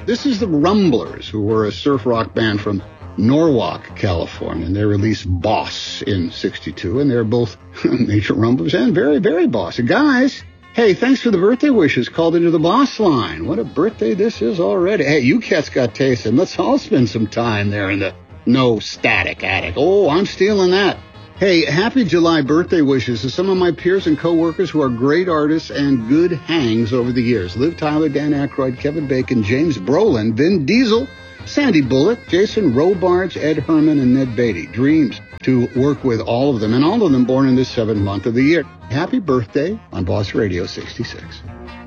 This is the Rumblers, who were a surf rock band from Norwalk, California, and they released Boss in 62, and they're both major rumblers and very, very bossy. Guys, hey, thanks for the birthday wishes called into the boss line. What a birthday this is already. Hey, you cats got taste, and let's all spend some time there in the no static attic. Oh, I'm stealing that. Hey, happy July birthday wishes to some of my peers and co-workers who are great artists and good hangs over the years. Liv Tyler, Dan Aykroyd, Kevin Bacon, James Brolin, Vin Diesel, Sandy Bullock, Jason Robards, Ed Herman, and Ned Beatty. Dreams to work with all of them, and all of them born in this 7th month of the year. Happy birthday on Boss Radio 66.